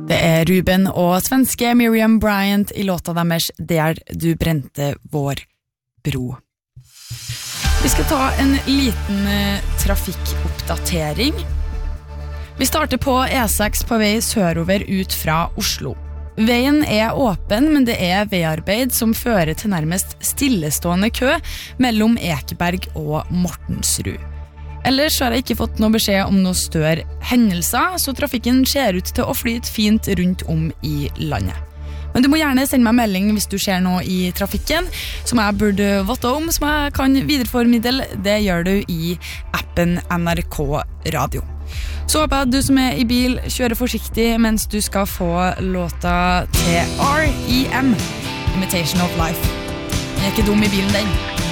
Det Ruben og svenske Miriam Bryant I låta deres Der du brente vår bro. Vi skal ta en liten trafikkoppdatering. Vi starter på E6 på vei sørover ut fra Oslo. Veien åpen, men det veiarbeid som fører til nærmest stillestående kø mellom Ekeberg og Mortensrud. Ellers har jeg ikke fått noe beskjed om noe større hendelser, så trafikken ser ut til å flyte fint rundt om I landet. Men du må gjerne sende meg melding hvis du ser noe I trafikken, som jeg burde vite om, som jeg kan videreformidle. Det gjør du I appen NRK Radio. Så håper jeg at du som I bil kjører forsiktig mens du skal få låta til R.E.M. Imitation of Life. Jeg ikke dum I bilen den.